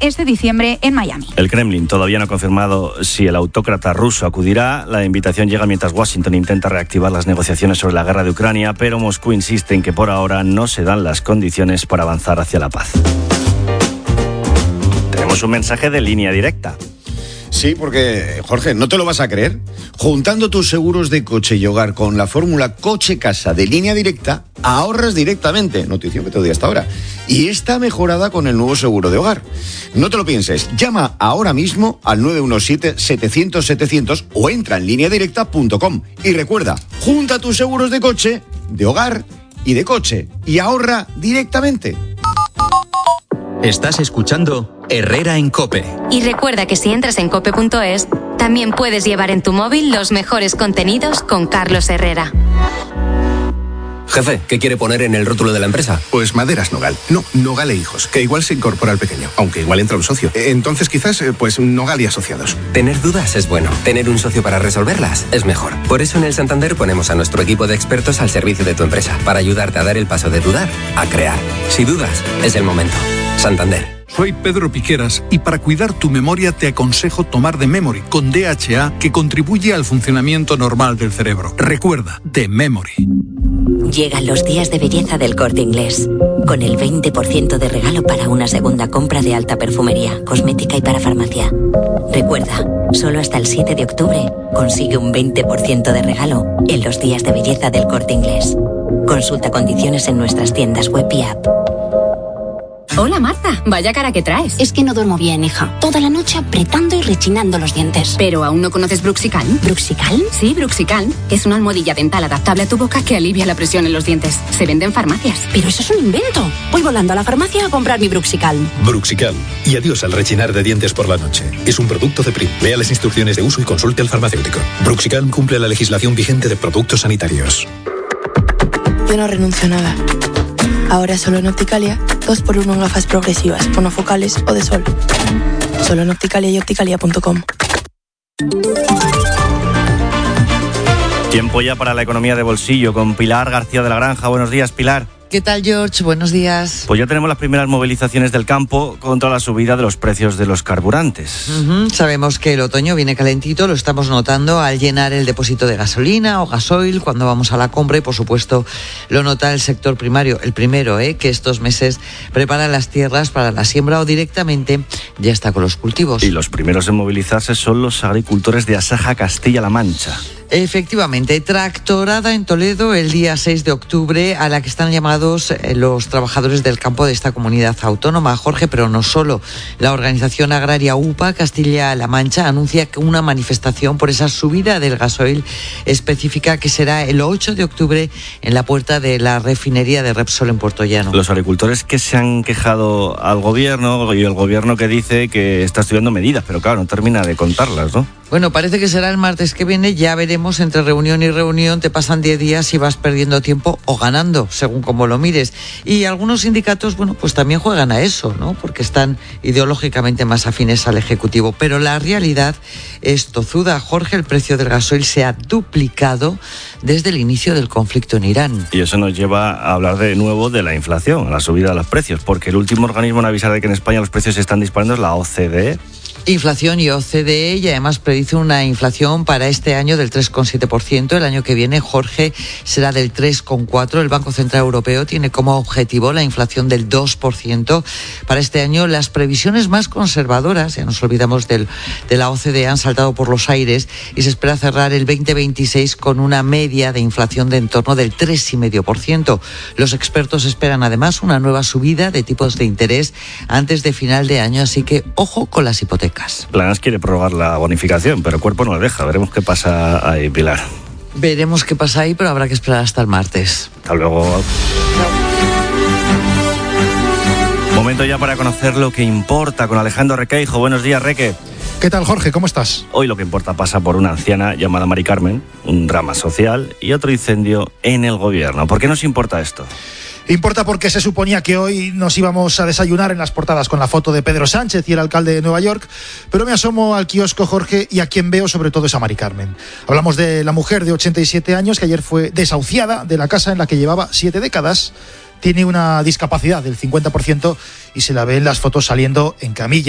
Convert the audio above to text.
este diciembre en Miami. El Kremlin todavía no ha confirmado si el autócrata ruso acudirá. La invitación llega mientras Washington intenta reactivar las negociaciones sobre la guerra de Ucrania, pero Moscú insiste en que por ahora no se dan las condiciones para avanzar hacia la paz. Tenemos un mensaje de Línea Directa. Sí, porque, Jorge, no te lo vas a creer. Juntando tus seguros de coche y hogar con la fórmula coche-casa de Línea Directa, ahorras directamente. Notición que te doy hasta ahora. Y está mejorada con el nuevo seguro de hogar. No te lo pienses. Llama ahora mismo al 917-700-700 o entra en lineadirecta.com. Y recuerda, junta tus seguros de coche, de hogar y de coche. Y ahorra directamente. Estás escuchando Herrera en COPE. Y recuerda que si entras en cope.es, también puedes llevar en tu móvil los mejores contenidos con Carlos Herrera. Jefe, ¿qué quiere poner en el rótulo de la empresa? Pues Maderas Nogal. No, Nogal e Hijos, que igual se incorpora al pequeño, aunque igual entra un socio. Entonces quizás, pues Nogal y Asociados. Tener dudas es bueno. Tener un socio para resolverlas es mejor. Por eso en el Santander ponemos a nuestro equipo de expertos al servicio de tu empresa, para ayudarte a dar el paso de dudar a crear. Si dudas, es el momento. Santander. Soy Pedro Piqueras y para cuidar tu memoria te aconsejo tomar The Memory con DHA, que contribuye al funcionamiento normal del cerebro. Recuerda, The Memory. Llegan los días de belleza del Corte Inglés, con el 20% de regalo para una segunda compra de alta perfumería, cosmética y para farmacia. Recuerda, solo hasta el 7 de octubre consigue un 20% de regalo en los días de belleza del Corte Inglés. Consulta condiciones en nuestras tiendas web y app. Hola Marta, vaya cara que traes. Es que no duermo bien, hija. Toda la noche apretando y rechinando los dientes. ¿Pero aún no conoces Bruxicalm? ¿Bruxicalm? Sí, Bruxicalm. Es una almohadilla dental adaptable a tu boca que alivia la presión en los dientes. Se vende en farmacias. Pero eso es un invento. Voy volando a la farmacia a comprar mi Bruxicalm. Bruxicalm. Y adiós al rechinar de dientes por la noche. Es un producto de Prim. Lea las instrucciones de uso y consulte al farmacéutico. Bruxicalm cumple la legislación vigente de productos sanitarios. Yo no renuncio a nada. Ahora solo en Opticalia, 2x1 en gafas progresivas, monofocales o de sol. Solo en Opticalia y opticalia.com. Tiempo ya para la economía de bolsillo con Pilar García de la Granja. Buenos días, Pilar. ¿Qué tal, George? Buenos días. Pues ya tenemos las primeras movilizaciones del campo contra la subida de los precios de los carburantes. Sabemos que el otoño viene calentito, lo estamos notando al llenar el depósito de gasolina o gasoil cuando vamos a la compra y, por supuesto, lo nota el sector primario, el primero, que estos meses prepara las tierras para la siembra o directamente ya está con los cultivos. Y los primeros en movilizarse son los agricultores de Asaja, Castilla-La Mancha. Efectivamente, tractorada en Toledo el día 6 de octubre a la que están llamados los trabajadores del campo de esta comunidad autónoma, Jorge, pero no solo. La organización agraria UPA Castilla-La Mancha anuncia que una manifestación por esa subida del gasoil específica que será el 8 de octubre en la puerta de la refinería de Repsol en Puerto Llano. Los agricultores que se han quejado al gobierno y el gobierno que dice que está estudiando medidas, pero claro, no termina de contarlas, ¿no? Bueno, parece que será el martes que viene, ya veremos, entre reunión y reunión te pasan 10 días y vas perdiendo tiempo o ganando, según como lo mires. Y algunos sindicatos, bueno, pues también juegan a eso, ¿no? Porque están ideológicamente más afines al Ejecutivo. Pero la realidad es tozuda. Jorge, el precio del gasoil se ha duplicado desde el inicio del conflicto en Irán. Y eso nos lleva a hablar de nuevo de la inflación, la subida de los precios, porque el último organismo en avisar de que en España los precios se están disparando es la OCDE. Inflación y OCDE, y además predice una inflación para este año del 3,7%. El año que viene, Jorge, será del 3,4%. El Banco Central Europeo tiene como objetivo la inflación del 2%. Para este año, las previsiones más conservadoras, ya nos olvidamos de la OCDE, han saltado por los aires y se espera cerrar el 2026 con una media de inflación de en torno del 3,5%. Los expertos esperan además una nueva subida de tipos de interés antes de final de año, así que ojo con las hipotecas. Planas quiere prorrogar la bonificación, pero el cuerpo no la deja. Veremos qué pasa ahí, Pilar. Veremos qué pasa ahí, pero habrá que esperar hasta el martes. Hasta luego. Momento ya para conocer lo que importa con Alejandro Requeijo. Buenos días, Reque. ¿Qué tal, Jorge? ¿Cómo estás? Hoy lo que importa pasa por una anciana llamada Mari Carmen, un drama social y otro incendio en el gobierno. ¿Por qué nos importa esto? Importa porque se suponía que hoy nos íbamos a desayunar en las portadas con la foto de Pedro Sánchez y el alcalde de Nueva York, pero me asomo al kiosco, Jorge, y a quien veo sobre todo es a Mari Carmen. Hablamos de la mujer de 87 años que ayer fue desahuciada de la casa en la que llevaba 7 décadas. Tiene una discapacidad del 50% y se la ve en las fotos saliendo en camilla.